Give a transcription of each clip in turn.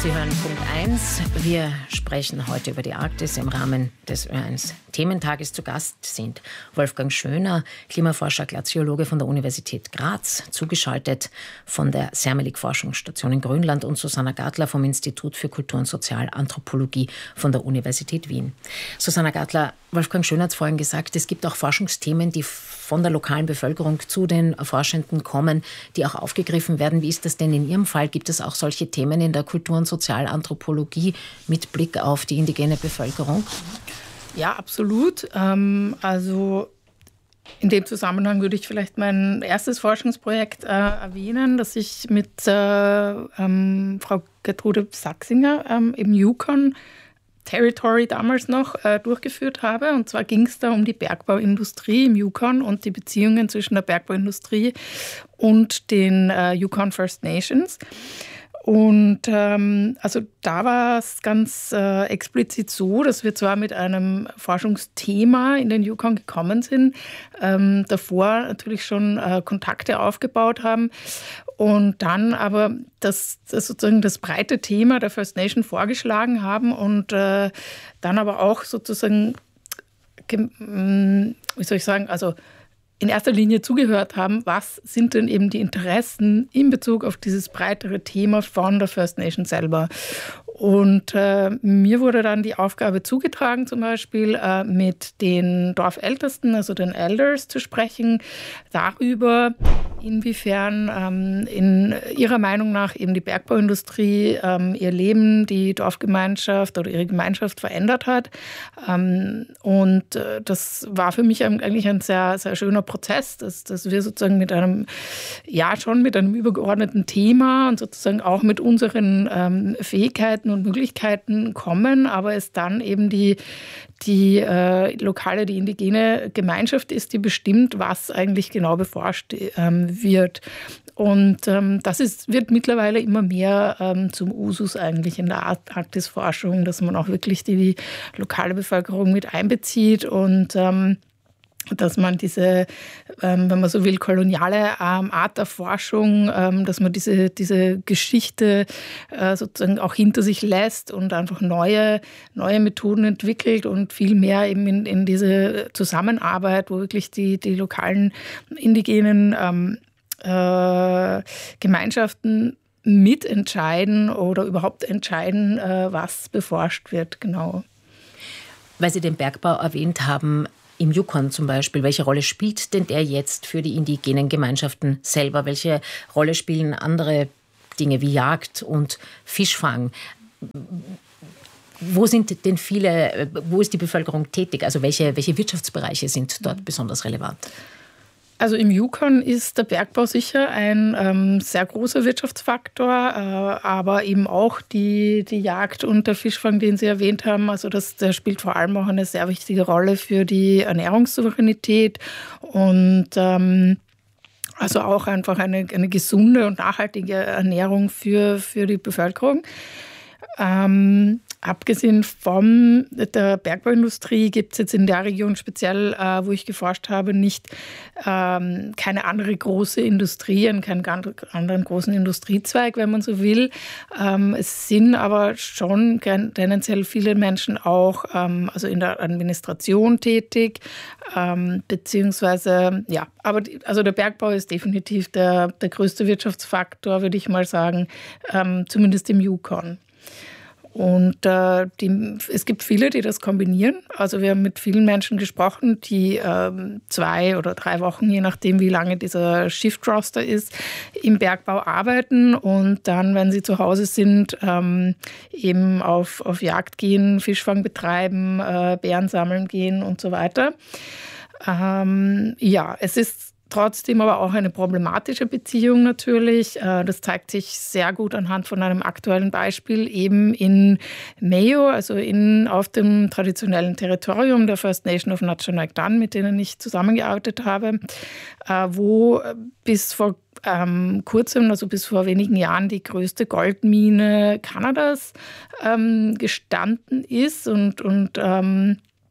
Sie hören Punkt 1. Wir sprechen heute über die Arktis. Im Rahmen des Ö1 Thementages zu Gast sind Wolfgang Schöner, Klimaforscher, Glaziologe von der Universität Graz, zugeschaltet von der Sermelik-Forschungsstation in Grönland, und Susanna Gartler vom Institut für Kultur- und Sozialanthropologie von der Universität Wien. Susanna Gartler, Wolfgang Schöner hat es vorhin gesagt, es gibt auch Forschungsthemen, die von der lokalen Bevölkerung zu den Forschenden kommen, die auch aufgegriffen werden. Wie ist das denn in Ihrem Fall? Gibt es auch solche Themen in der Kultur- und Sozialanthropologie mit Blick auf die indigene Bevölkerung? Ja, absolut. Also in dem Zusammenhang würde ich vielleicht mein erstes Forschungsprojekt erwähnen, das ich mit Frau Gertrude Sachsinger im Yukon Territory damals noch durchgeführt habe. Und zwar ging es da um die Bergbauindustrie im Yukon und die Beziehungen zwischen der Bergbauindustrie und den Yukon First Nations. Und also da war es ganz explizit so, dass wir zwar mit einem Forschungsthema in den Yukon gekommen sind, davor natürlich schon Kontakte aufgebaut haben und dann aber das sozusagen das breite Thema der First Nation vorgeschlagen haben und dann aber auch sozusagen, wie soll ich sagen, also in erster Linie zugehört haben, was sind denn eben die Interessen in Bezug auf dieses breitere Thema von der First Nation selber. Und mir wurde dann die Aufgabe zugetragen, zum Beispiel mit den Dorfältesten, also den Elders, zu sprechen, darüber, inwiefern in ihrer Meinung nach eben die Bergbauindustrie ihr Leben, die Dorfgemeinschaft oder ihre Gemeinschaft verändert hat. Und das war für mich eigentlich ein sehr, sehr schöner Prozess, dass wir sozusagen mit einem übergeordneten Thema und sozusagen auch mit unseren Fähigkeiten und Möglichkeiten kommen, aber es dann eben die lokale, die indigene Gemeinschaft ist, die bestimmt, was eigentlich genau beforscht wird. Und das wird mittlerweile immer mehr zum Usus eigentlich in der Arktisforschung, dass man auch wirklich die lokale Bevölkerung mit einbezieht und dass man diese, wenn man so will, koloniale Art der Forschung, dass man diese Geschichte sozusagen auch hinter sich lässt und einfach neue Methoden entwickelt und viel mehr eben in diese Zusammenarbeit, wo wirklich die lokalen indigenen Gemeinschaften mitentscheiden oder überhaupt entscheiden, was beforscht wird, genau. Weil Sie den Bergbau erwähnt haben, im Yukon zum Beispiel, welche Rolle spielt denn der jetzt für die indigenen Gemeinschaften selber? Welche Rolle spielen andere Dinge wie Jagd und Fischfang? Wo ist die Bevölkerung tätig? Also welche Wirtschaftsbereiche sind dort besonders relevant? Also im Yukon ist der Bergbau sicher ein sehr großer Wirtschaftsfaktor, aber eben auch die Jagd und der Fischfang, den Sie erwähnt haben. Also der spielt vor allem auch eine sehr wichtige Rolle für die Ernährungssouveränität und also auch einfach eine gesunde und nachhaltige Ernährung für die Bevölkerung. Abgesehen von der Bergbauindustrie gibt es jetzt in der Region speziell, wo ich geforscht habe, keine andere große Industrie, keinen anderen großen Industriezweig, wenn man so will. Es sind aber schon tendenziell viele Menschen auch also in der Administration tätig, beziehungsweise, ja, aber also der Bergbau ist definitiv der größte Wirtschaftsfaktor, würde ich mal sagen, zumindest im Yukon. Und es gibt viele, die das kombinieren. Also wir haben mit vielen Menschen gesprochen, die 2 oder 3 Wochen, je nachdem wie lange dieser Shift-Roster ist, im Bergbau arbeiten und dann, wenn sie zu Hause sind, eben auf Jagd gehen, Fischfang betreiben, Beeren sammeln gehen und so weiter. Ja, es ist trotzdem aber auch eine problematische Beziehung natürlich. Das zeigt sich sehr gut anhand von einem aktuellen Beispiel eben in Mayo, also auf dem traditionellen Territorium der First Nation of Natchenaektan, mit denen ich zusammengearbeitet habe, wo bis vor kurzem, also bis vor wenigen Jahren, die größte Goldmine Kanadas gestanden ist und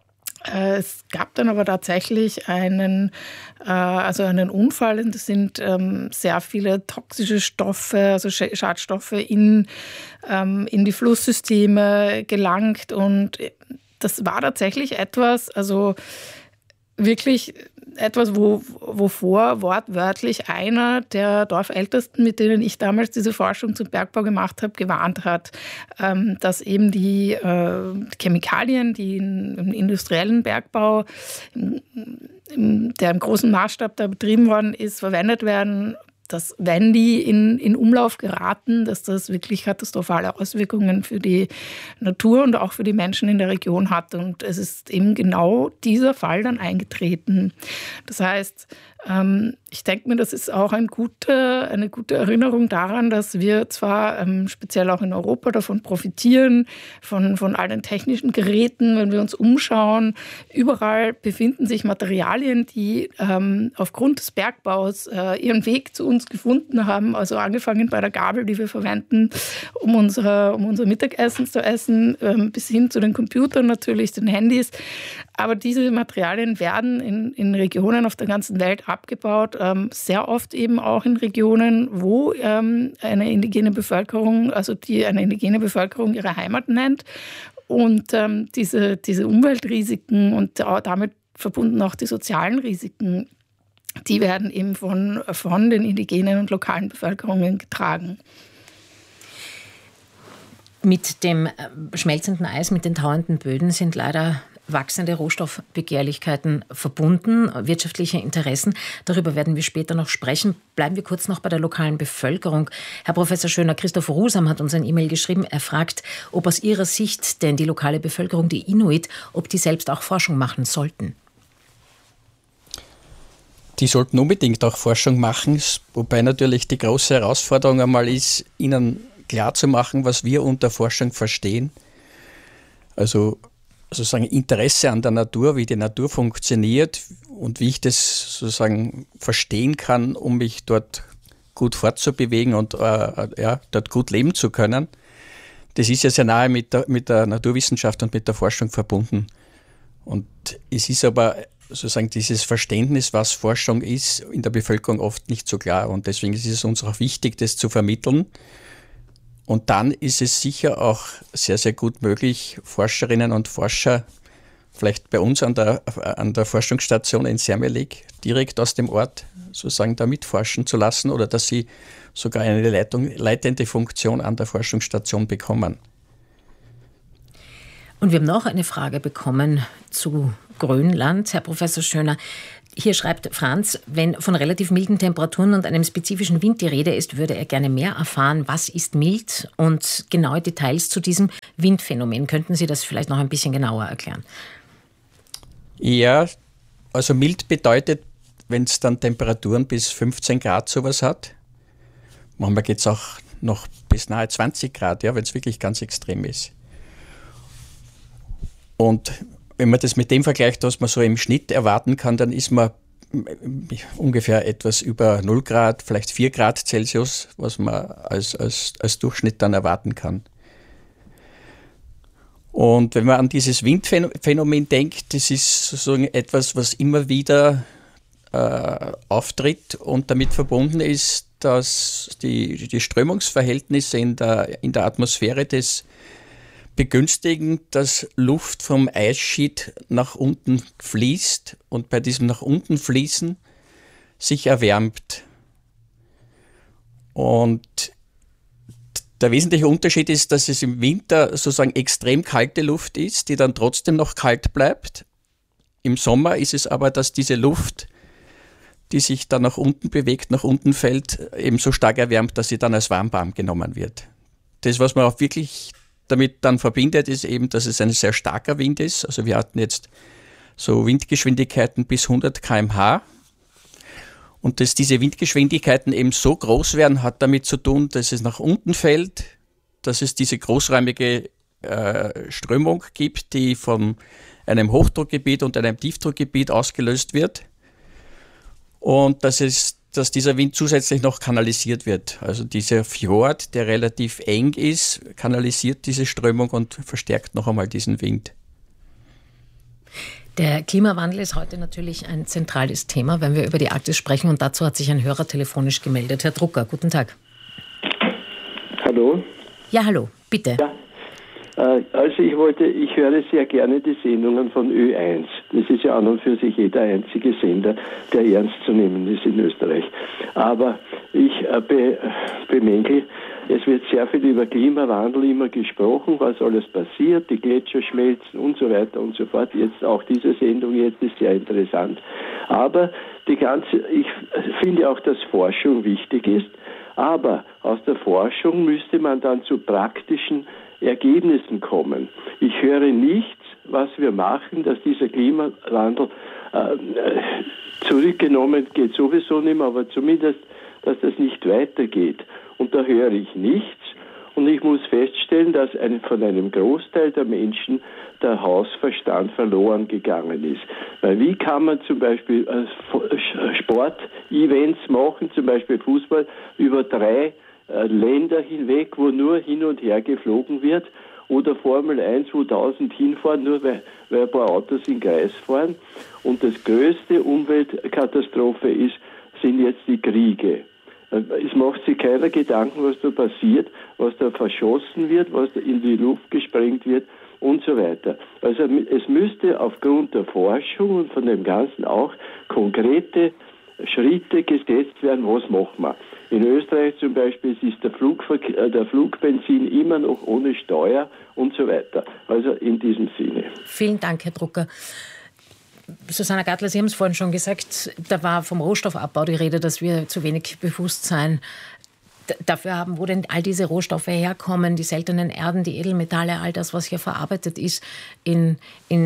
Es gab dann aber tatsächlich einen Unfall, und es sind sehr viele toxische Stoffe, also Schadstoffe in die Flusssysteme gelangt, und das war tatsächlich etwas, also wirklich etwas, wovor wortwörtlich einer der Dorfältesten, mit denen ich damals diese Forschung zum Bergbau gemacht habe, gewarnt hat, dass eben die Chemikalien, die im industriellen Bergbau, der im großen Maßstab da betrieben worden ist, verwendet werden, dass, wenn die in Umlauf geraten, dass das wirklich katastrophale Auswirkungen für die Natur und auch für die Menschen in der Region hat. Und es ist eben genau dieser Fall dann eingetreten. Das heißt, ich denke mir, das ist auch eine gute Erinnerung daran, dass wir zwar speziell auch in Europa davon profitieren, von all den technischen Geräten, wenn wir uns umschauen. Überall befinden sich Materialien, die aufgrund des Bergbaus ihren Weg zu uns gefunden haben. Also angefangen bei der Gabel, die wir verwenden, um unser Mittagessen zu essen, bis hin zu den Computern natürlich, den Handys. Aber diese Materialien werden in Regionen auf der ganzen Welt abgebaut, sehr oft eben auch in Regionen, wo eine indigene Bevölkerung ihre Heimat nennt. Und diese Umweltrisiken und damit verbunden auch die sozialen Risiken, die werden eben von den indigenen und lokalen Bevölkerungen getragen. Mit dem schmelzenden Eis, mit den tauenden Böden sind leider wachsende Rohstoffbegehrlichkeiten verbunden, wirtschaftliche Interessen. Darüber werden wir später noch sprechen. Bleiben wir kurz noch bei der lokalen Bevölkerung. Herr Professor Schöner, Christoph Rusam hat uns ein E-Mail geschrieben. Er fragt, ob aus Ihrer Sicht denn die lokale Bevölkerung, die Inuit, ob die selbst auch Forschung machen sollten. Die sollten unbedingt auch Forschung machen, wobei natürlich die große Herausforderung einmal ist, ihnen klarzumachen, was wir unter Forschung verstehen. Also sozusagen Interesse an der Natur, wie die Natur funktioniert und wie ich das sozusagen verstehen kann, um mich dort gut fortzubewegen und dort gut leben zu können. Das ist ja sehr nahe mit der Naturwissenschaft und mit der Forschung verbunden. Und es ist aber sozusagen dieses Verständnis, was Forschung ist, in der Bevölkerung oft nicht so klar. Und deswegen ist es uns auch wichtig, das zu vermitteln. Und dann ist es sicher auch sehr, sehr gut möglich, Forscherinnen und Forscher vielleicht bei uns an der Forschungsstation in Sermelik direkt aus dem Ort sozusagen da mitforschen zu lassen oder dass sie sogar eine leitende Funktion an der Forschungsstation bekommen. Und wir haben noch eine Frage bekommen zu Grönland, Herr Professor Schöner. Hier schreibt Franz, wenn von relativ milden Temperaturen und einem spezifischen Wind die Rede ist, würde er gerne mehr erfahren, was ist mild und genaue Details zu diesem Windphänomen. Könnten Sie das vielleicht noch ein bisschen genauer erklären? Ja, also mild bedeutet, wenn es dann Temperaturen bis 15 Grad sowas hat. Manchmal geht es auch noch bis nahe 20 Grad, ja, wenn es wirklich ganz extrem ist. Und wenn man das mit dem vergleicht, was man so im Schnitt erwarten kann, dann ist man ungefähr etwas über 0 Grad, vielleicht 4 Grad Celsius, was man als Durchschnitt dann erwarten kann. Und wenn man an dieses Windphänomen denkt, das ist sozusagen etwas, was immer wieder auftritt und damit verbunden ist, dass die Strömungsverhältnisse in der Atmosphäre das begünstigen, dass Luft vom Eisschied nach unten fließt und bei diesem nach unten fließen sich erwärmt. Und der wesentliche Unterschied ist, dass es im Winter sozusagen extrem kalte Luft ist, die dann trotzdem noch kalt bleibt. Im Sommer ist es aber, dass diese Luft, die sich dann nach unten bewegt, nach unten fällt, eben so stark erwärmt, dass sie dann als warm genommen wird. Das, was man auch wirklich damit dann verbindet, ist eben, dass es ein sehr starker Wind ist. Also wir hatten jetzt so Windgeschwindigkeiten bis 100 km/h. Und dass diese Windgeschwindigkeiten eben so groß werden, hat damit zu tun, dass es nach unten fällt, dass es diese großräumige Strömung gibt, die von einem Hochdruckgebiet und einem Tiefdruckgebiet ausgelöst wird. Und dass dieser Wind zusätzlich noch kanalisiert wird. Also dieser Fjord, der relativ eng ist, kanalisiert diese Strömung und verstärkt noch einmal diesen Wind. Der Klimawandel ist heute natürlich ein zentrales Thema, wenn wir über die Arktis sprechen. Und dazu hat sich ein Hörer telefonisch gemeldet. Herr Drucker, guten Tag. Hallo? Ja, hallo, bitte. Ja. Also ich höre sehr gerne die Sendungen von Ö1. Das ist ja an und für sich der einzige Sender, der ernst zu nehmen ist in Österreich. Aber ich bemängel, es wird sehr viel über Klimawandel immer gesprochen, was alles passiert, die Gletscher schmelzen und so weiter und so fort. Jetzt auch diese Sendung jetzt ist sehr interessant. Aber ich finde auch, dass Forschung wichtig ist. Aber aus der Forschung müsste man dann zu praktischen Ergebnissen kommen. Ich höre nichts, was wir machen, dass dieser Klimawandel zurückgenommen geht sowieso nicht mehr, aber zumindest, dass das nicht weitergeht. Und da höre ich nichts. Und ich muss feststellen, dass von einem Großteil der Menschen der Hausverstand verloren gegangen ist. Weil wie kann man zum Beispiel Sportevents machen, zum Beispiel Fußball, über 3 Länder hinweg, wo nur hin und her geflogen wird, oder Formel 1, wo 1000 hinfahren, nur weil ein paar Autos im Kreis fahren. Und das größte Umweltkatastrophe sind jetzt die Kriege. Es macht sich keiner Gedanken, was da passiert, was da verschossen wird, was da in die Luft gesprengt wird und so weiter. Also es müsste aufgrund der Forschung und von dem Ganzen auch konkrete Schritte gesetzt werden, was machen wir. In Österreich zum Beispiel ist der Flugbenzin immer noch ohne Steuer und so weiter. Also in diesem Sinne. Vielen Dank, Herr Drucker. Susanna Gattler, Sie haben es vorhin schon gesagt, da war vom Rohstoffabbau die Rede, dass wir zu wenig Bewusstsein dafür haben, wo denn all diese Rohstoffe herkommen, die seltenen Erden, die Edelmetalle, all das, was hier verarbeitet ist in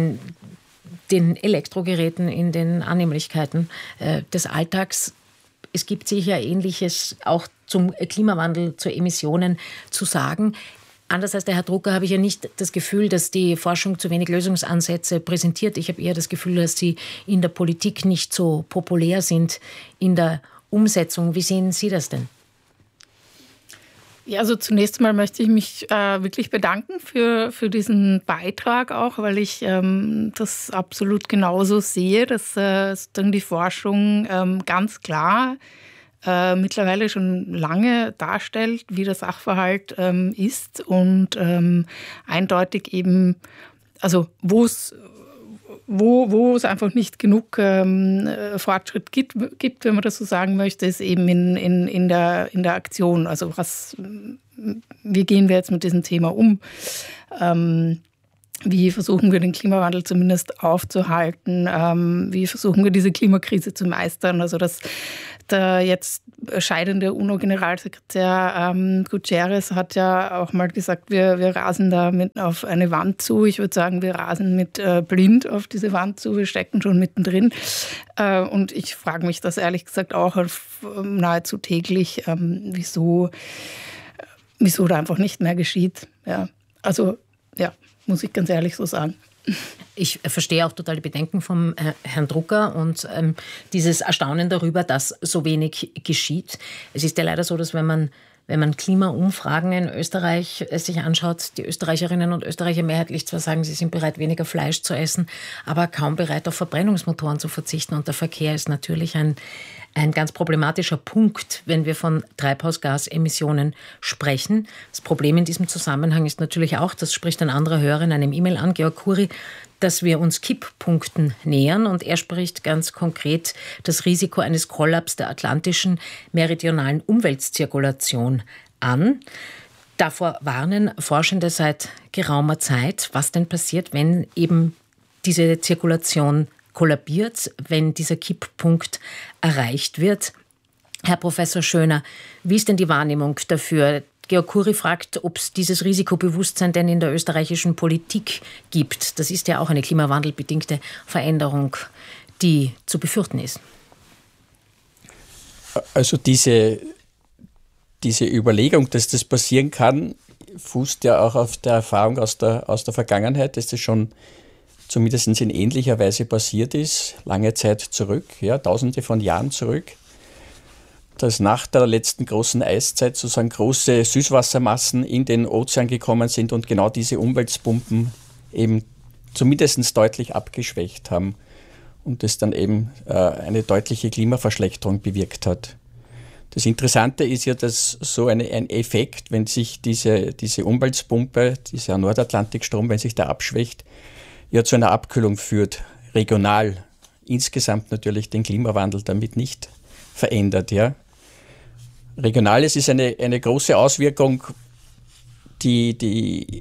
den Elektrogeräten, in den Annehmlichkeiten des Alltags. Es gibt sicher Ähnliches auch zum Klimawandel, zu Emissionen zu sagen. Anders als der Herr Drucker habe ich ja nicht das Gefühl, dass die Forschung zu wenig Lösungsansätze präsentiert. Ich habe eher das Gefühl, dass sie in der Politik nicht so populär sind in der Umsetzung. Wie sehen Sie das denn? Ja, also zunächst mal möchte ich mich wirklich bedanken für diesen Beitrag auch, weil ich das absolut genauso sehe, dass dann die Forschung ganz klar mittlerweile schon lange darstellt, wie der Sachverhalt ist und eindeutig eben, also wo es einfach nicht genug Fortschritt gibt, wenn man das so sagen möchte, ist eben in der Aktion. Also wie gehen wir jetzt mit diesem Thema um? Wie versuchen wir den Klimawandel zumindest aufzuhalten? Wie versuchen wir diese Klimakrise zu meistern? Also dass der jetzt scheidende UNO-Generalsekretär Guterres hat ja auch mal gesagt, wir rasen da auf eine Wand zu. Ich würde sagen, wir rasen mit blind auf diese Wand zu. Wir stecken schon mittendrin. Und ich frage mich das ehrlich gesagt auch nahezu täglich, wieso da einfach nicht mehr geschieht. Ja. Also ja, muss ich ganz ehrlich so sagen. Ich verstehe auch total die Bedenken vom Herrn Drucker und dieses Erstaunen darüber, dass so wenig geschieht. Es ist ja leider so, dass wenn man Klimaumfragen in Österreich sich anschaut, die Österreicherinnen und Österreicher mehrheitlich zwar sagen, sie sind bereit, weniger Fleisch zu essen, aber kaum bereit, auf Verbrennungsmotoren zu verzichten. Und der Verkehr ist natürlich ein ganz problematischer Punkt, wenn wir von Treibhausgasemissionen sprechen. Das Problem in diesem Zusammenhang ist natürlich auch, das spricht ein anderer Hörer in einem E-Mail an, Georg Kuri, dass wir uns Kipppunkten nähern. Und er spricht ganz konkret das Risiko eines Kollaps der atlantischen meridionalen Umweltzirkulation an. Davor warnen Forschende seit geraumer Zeit, was denn passiert, wenn eben diese Zirkulation kollabiert, wenn dieser Kipppunkt erreicht wird. Herr Professor Schöner, wie ist denn die Wahrnehmung dafür? Georg Kuri fragt, ob es dieses Risikobewusstsein denn in der österreichischen Politik gibt. Das ist ja auch eine klimawandelbedingte Veränderung, die zu befürchten ist. Also diese Überlegung, dass das passieren kann, fußt ja auch auf der Erfahrung aus der Vergangenheit, dass das schon zumindest in ähnlicher Weise passiert ist, lange Zeit zurück, ja, Tausende von Jahren zurück, dass nach der letzten großen Eiszeit sozusagen große Süßwassermassen in den Ozean gekommen sind und genau diese Umweltpumpen eben zumindest deutlich abgeschwächt haben und das dann eben eine deutliche Klimaverschlechterung bewirkt hat. Das Interessante ist ja, dass so ein Effekt, wenn sich diese Umweltpumpe, dieser Nordatlantikstrom, wenn sich der abschwächt, ja zu einer Abkühlung führt, regional. Insgesamt natürlich den Klimawandel damit nicht verändert. Ja. Regional ist eine große Auswirkung, wenn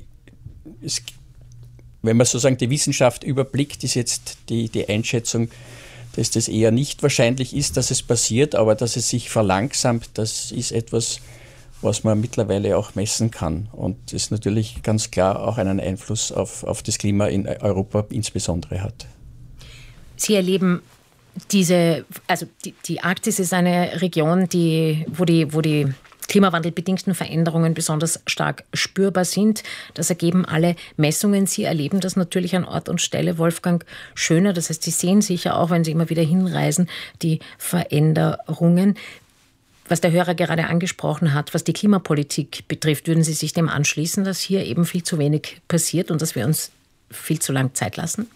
man sozusagen die Wissenschaft überblickt, ist jetzt die Einschätzung, dass das eher nicht wahrscheinlich ist, dass es passiert, aber dass es sich verlangsamt, das ist etwas, was man mittlerweile auch messen kann. Und das natürlich ganz klar auch einen Einfluss auf das Klima in Europa insbesondere hat. Sie erleben die Arktis ist eine Region, wo die klimawandelbedingten Veränderungen besonders stark spürbar sind. Das ergeben alle Messungen. Sie erleben das natürlich an Ort und Stelle, Wolfgang Schöner. Das heißt, Sie sehen sicher auch, wenn Sie immer wieder hinreisen, die Veränderungen. Was der Hörer gerade angesprochen hat, was die Klimapolitik betrifft, würden Sie sich dem anschließen, dass hier eben viel zu wenig passiert und dass wir uns viel zu lang Zeit lassen?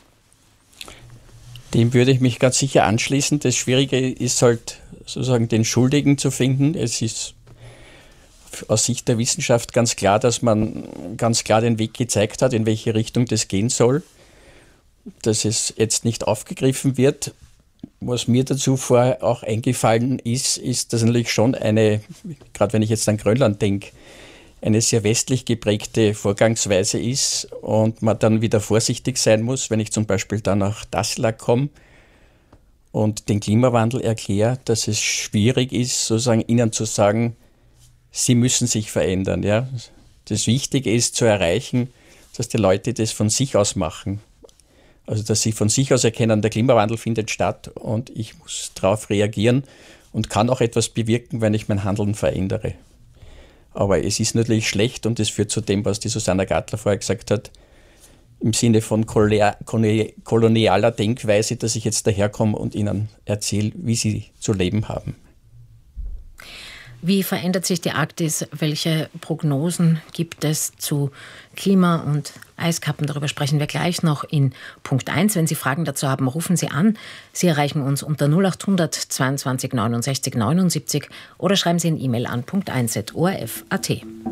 Dem würde ich mich ganz sicher anschließen. Das Schwierige ist halt sozusagen den Schuldigen zu finden. Es ist aus Sicht der Wissenschaft ganz klar, dass man ganz klar den Weg gezeigt hat, in welche Richtung das gehen soll. Dass es jetzt nicht aufgegriffen wird. Was mir dazu vorher auch eingefallen ist, dass natürlich schon gerade wenn ich jetzt an Grönland denke, eine sehr westlich geprägte Vorgangsweise ist und man dann wieder vorsichtig sein muss, wenn ich zum Beispiel dann nach Dasselak komme und den Klimawandel erkläre, dass es schwierig ist, sozusagen ihnen zu sagen, sie müssen sich verändern. Ja? Das Wichtige ist zu erreichen, dass die Leute das von sich aus machen. Also dass sie von sich aus erkennen, der Klimawandel findet statt und ich muss darauf reagieren und kann auch etwas bewirken, wenn ich mein Handeln verändere. Aber es ist natürlich schlecht und das führt zu dem, was die Susanna Gartler vorher gesagt hat, im Sinne von kolonialer Denkweise, dass ich jetzt daherkomme und ihnen erzähle, wie sie zu leben haben. Wie verändert sich die Arktis? Welche Prognosen gibt es zu Klima und Eiskappen? Darüber sprechen wir gleich noch in Punkt 1. Wenn Sie Fragen dazu haben, rufen Sie an. Sie erreichen uns unter 0800 22 69 79 oder schreiben Sie eine E-Mail an punkt1@orf.at.